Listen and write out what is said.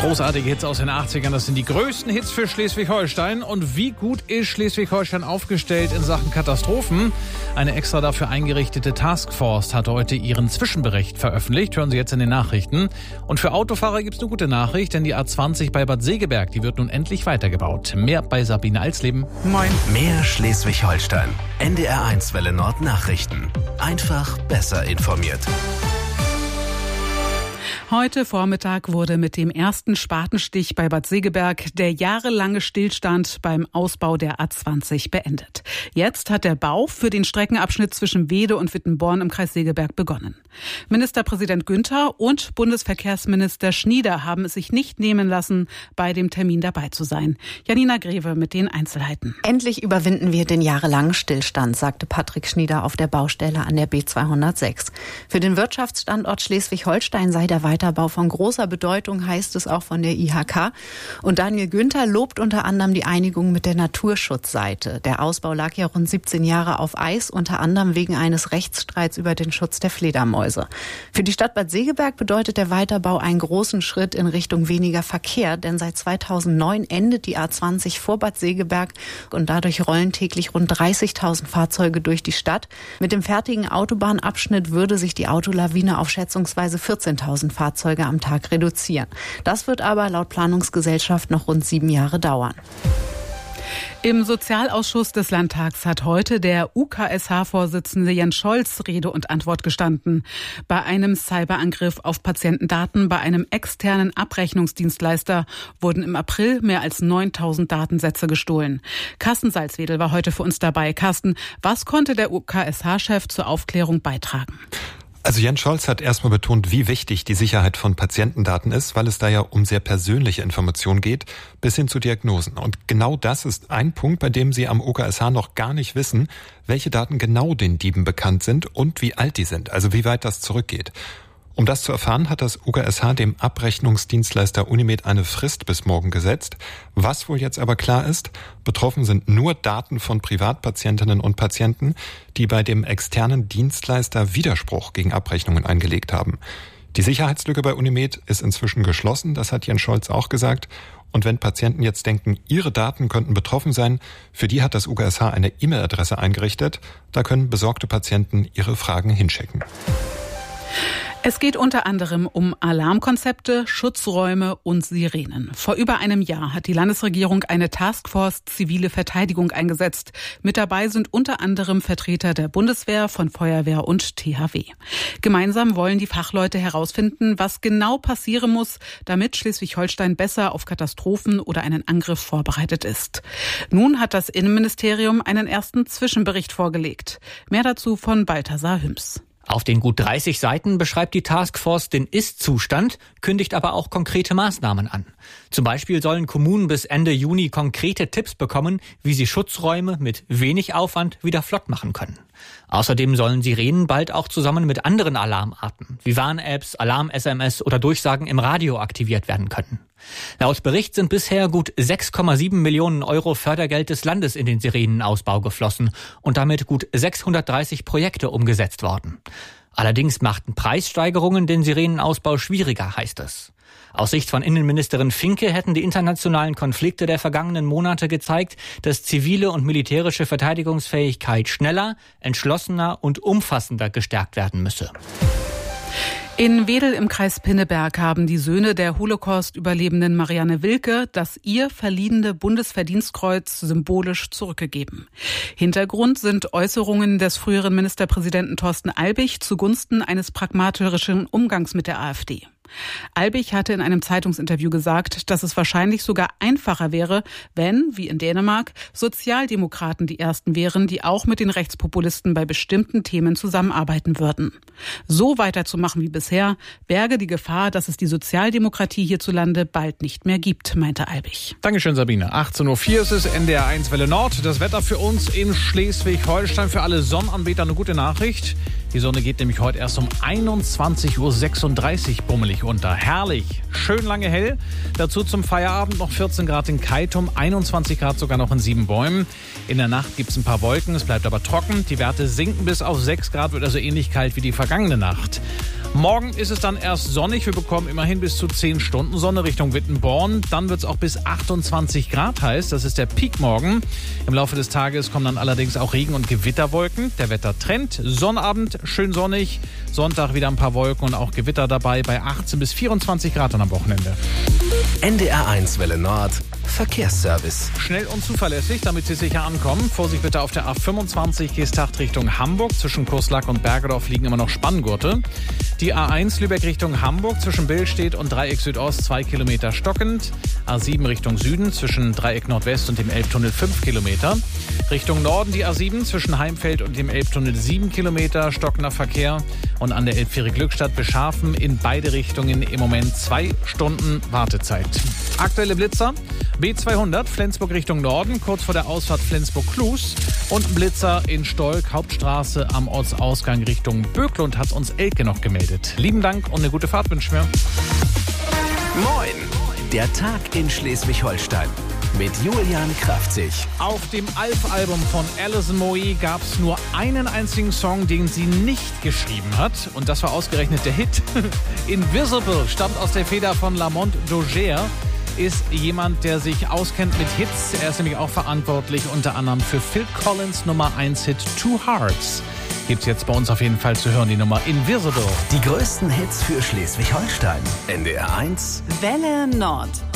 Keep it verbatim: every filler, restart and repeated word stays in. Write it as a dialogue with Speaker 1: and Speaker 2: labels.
Speaker 1: Großartige Hits aus den achtzigern, das sind die größten Hits für Schleswig-Holstein. Und wie gut ist Schleswig-Holstein aufgestellt in Sachen Katastrophen? Eine extra dafür eingerichtete Taskforce hat heute ihren Zwischenbericht veröffentlicht. Hören Sie jetzt in den Nachrichten. Und für Autofahrer gibt es eine gute Nachricht, denn die A zwanzig bei Bad Segeberg, die wird nun endlich weitergebaut. Mehr bei Sabine Alsleben.
Speaker 2: Moin. Mehr Schleswig-Holstein. N D R eins Welle Nord Nachrichten. Einfach besser informiert.
Speaker 3: Heute Vormittag wurde mit dem ersten Spatenstich bei Bad Segeberg der jahrelange Stillstand beim Ausbau der A zwanzig beendet. Jetzt hat der Bau für den Streckenabschnitt zwischen Weede und Wittenborn im Kreis Segeberg begonnen. Ministerpräsident Günther und Bundesverkehrsminister Schnieder haben es sich nicht nehmen lassen, bei dem Termin dabei zu sein. Janina Greve mit den Einzelheiten.
Speaker 4: Endlich überwinden wir den jahrelangen Stillstand, sagte Patrick Schnieder auf der Baustelle an der B zweihundertsechs. Für den Wirtschaftsstandort Schleswig-Holstein sei der Weiterbau von großer Bedeutung, heißt es auch von der I H K. Und Daniel Günther lobt unter anderem die Einigung mit der Naturschutzseite. Der Ausbau lag ja rund siebzehn Jahre auf Eis, unter anderem wegen eines Rechtsstreits über den Schutz der Fledermäuse. Für die Stadt Bad Segeberg bedeutet der Weiterbau einen großen Schritt in Richtung weniger Verkehr, denn seit zweitausendneun endet die A zwanzig vor Bad Segeberg und dadurch rollen täglich rund dreißigtausend Fahrzeuge durch die Stadt. Mit dem fertigen Autobahnabschnitt würde sich die Autolawine auf schätzungsweise vierzehntausend Fahrzeuge am Tag reduzieren. Das wird aber laut Planungsgesellschaft noch rund sieben Jahre dauern.
Speaker 3: Im Sozialausschuss des Landtags hat heute der U K S H-Vorsitzende Jens Scholz Rede und Antwort gestanden. Bei einem Cyberangriff auf Patientendaten bei einem externen Abrechnungsdienstleister wurden im April mehr als neuntausend Datensätze gestohlen. Carsten Salzwedel war heute für uns dabei. Carsten, was konnte der U K S H-Chef zur Aufklärung beitragen?
Speaker 5: Also Jens Scholz hat erstmal betont, wie wichtig die Sicherheit von Patientendaten ist, weil es da ja um sehr persönliche Informationen geht, bis hin zu Diagnosen. Und genau das ist ein Punkt, bei dem Sie am U K S H noch gar nicht wissen, welche Daten genau den Dieben bekannt sind und wie alt die sind, also wie weit das zurückgeht. Um das zu erfahren, hat das U K S H dem Abrechnungsdienstleister Unimed eine Frist bis morgen gesetzt. Was wohl jetzt aber klar ist, betroffen sind nur Daten von Privatpatientinnen und Patienten, die bei dem externen Dienstleister Widerspruch gegen Abrechnungen eingelegt haben. Die Sicherheitslücke bei Unimed ist inzwischen geschlossen, das hat Jens Scholz auch gesagt. Und wenn Patienten jetzt denken, ihre Daten könnten betroffen sein, für die hat das U K S H eine E-Mail-Adresse eingerichtet. Da können besorgte Patienten ihre Fragen hinschicken.
Speaker 3: Es geht unter anderem um Alarmkonzepte, Schutzräume und Sirenen. Vor über einem Jahr hat die Landesregierung eine Taskforce Zivile Verteidigung eingesetzt. Mit dabei sind unter anderem Vertreter der Bundeswehr, von Feuerwehr und T H W. Gemeinsam wollen die Fachleute herausfinden, was genau passieren muss, damit Schleswig-Holstein besser auf Katastrophen oder einen Angriff vorbereitet ist. Nun hat das Innenministerium einen ersten Zwischenbericht vorgelegt. Mehr dazu von Balthasar Hüms.
Speaker 6: Auf den gut dreißig Seiten beschreibt die Taskforce den Ist-Zustand, kündigt aber auch konkrete Maßnahmen an. Zum Beispiel sollen Kommunen bis Ende Juni konkrete Tipps bekommen, wie sie Schutzräume mit wenig Aufwand wieder flott machen können. Außerdem sollen Sirenen bald auch zusammen mit anderen Alarmarten, wie Warn-Apps, Alarm-S M S oder Durchsagen im Radio aktiviert werden können. Laut Bericht sind bisher gut sechs Komma sieben Millionen Euro Fördergeld des Landes in den Sirenenausbau geflossen und damit gut sechshundertdreißig Projekte umgesetzt worden. Allerdings machten Preissteigerungen den Sirenenausbau schwieriger, heißt es. Aus Sicht von Innenministerin Finke hätten die internationalen Konflikte der vergangenen Monate gezeigt, dass zivile und militärische Verteidigungsfähigkeit schneller, entschlossener und umfassender gestärkt werden müsse.
Speaker 3: In Wedel im Kreis Pinneberg haben die Söhne der Holocaust-Überlebenden Marianne Wilke das ihr verliehene Bundesverdienstkreuz symbolisch zurückgegeben. Hintergrund sind Äußerungen des früheren Ministerpräsidenten Thorsten Albig zugunsten eines pragmatischen Umgangs mit der AfD. Albig hatte in einem Zeitungsinterview gesagt, dass es wahrscheinlich sogar einfacher wäre, wenn, wie in Dänemark, Sozialdemokraten die ersten wären, die auch mit den Rechtspopulisten bei bestimmten Themen zusammenarbeiten würden. So weiterzumachen wie bisher berge die Gefahr, dass es die Sozialdemokratie hierzulande bald nicht mehr gibt, meinte Albig.
Speaker 1: Dankeschön, Sabine. achtzehn Uhr vier ist es, N D R eins Welle Nord. Das Wetter für uns in Schleswig-Holstein. Für alle Sonnenanbeter eine gute Nachricht. Die Sonne geht nämlich heute erst um einundzwanzig Uhr sechsunddreißig bummelig unter. Herrlich, schön lange hell. Dazu zum Feierabend noch vierzehn Grad in Keitum, einundzwanzig Grad sogar noch in Siebenbäumen. In der Nacht gibt es ein paar Wolken, es bleibt aber trocken. Die Werte sinken bis auf sechs Grad, wird also ähnlich kalt wie die vergangene Nacht. Morgen ist es dann erst sonnig. Wir bekommen immerhin bis zu zehn Stunden Sonne Richtung Wittenborn. Dann wird es auch bis achtundzwanzig Grad heiß. Das ist der Peak morgen. Im Laufe des Tages kommen dann allerdings auch Regen- und Gewitterwolken. Der Wettertrend: Sonnabend schön sonnig, Sonntag wieder ein paar Wolken und auch Gewitter dabei bei achtzehn bis vierundzwanzig Grad am Wochenende.
Speaker 2: N D R eins Welle Nord Verkehrsservice.
Speaker 1: Schnell und zuverlässig, damit Sie sicher ankommen. Vorsicht bitte auf der A fünfundzwanzig Geesthacht Richtung Hamburg. Zwischen Kurslack und Bergedorf liegen immer noch Spanngurte. Die A eins Lübeck Richtung Hamburg zwischen Billstedt und Dreieck Südost zwei Kilometer stockend. A sieben Richtung Süden zwischen Dreieck Nordwest und dem Elbtunnel fünf Kilometer. Richtung Norden die A sieben zwischen Heimfeld und dem Elbtunnel sieben Kilometer stockender Verkehr. Und an der Elbfähre Glückstadt Beschafen in beide Richtungen im Moment zwei Stunden Wartezeit. Aktuelle Blitzer: B zweihundert Flensburg Richtung Norden, kurz vor der Ausfahrt Flensburg-Klus. Und ein Blitzer in Stolk, Hauptstraße am Ortsausgang Richtung Böklund, hat uns Elke noch gemeldet. Lieben Dank und eine gute Fahrt wünschen wir.
Speaker 2: Moin! Der Tag in Schleswig-Holstein mit Julian Kraftzig.
Speaker 1: Auf dem Alf-Album von Alison Moe gab es nur einen einzigen Song, den sie nicht geschrieben hat. Und das war ausgerechnet der Hit. Invisible stammt aus der Feder von Lamont Dozier. Ist jemand, der sich auskennt mit Hits. Er ist nämlich auch verantwortlich unter anderem für Phil Collins Nummer eins Hit Two Hearts. Gibt's jetzt bei uns auf jeden Fall zu hören, die Nummer Invisible.
Speaker 2: Die größten Hits für Schleswig-Holstein. N D R eins
Speaker 3: Welle Nord.